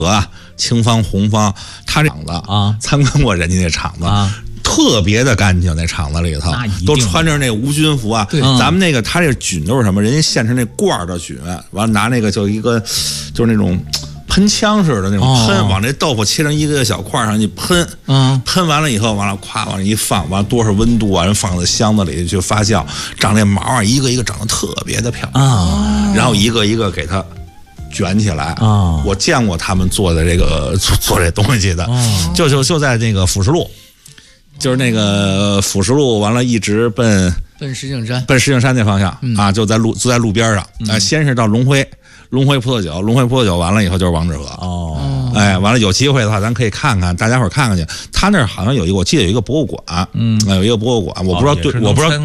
青方、红方，他这厂子啊， 参观过人家那厂子啊。 特别的干净，那厂子里头都穿着那无菌服啊。咱们那个他这菌都是什么？人家现成那罐的菌，完了拿那个就一个就是那种喷枪似的那种喷，往这豆腐切成一个小块上去喷，喷完了以后，完了咵往那一放，完了多少温度啊？人放在箱子里去发酵，长那毛啊，一个一个长得特别的漂亮，然后一个一个给它卷起来啊！我见过他们做的这个做这东西的，就在那个辅食路。就是那个辅食路，完了一直奔石景山那方向啊，就在路边上。先是到龙辉葡萄酒完了以后就是王致和。哎，完了有机会的话，咱可以看看，大家伙看看去。他那儿好像有一个，我记得有一个博物馆，有一个博物馆，我不知道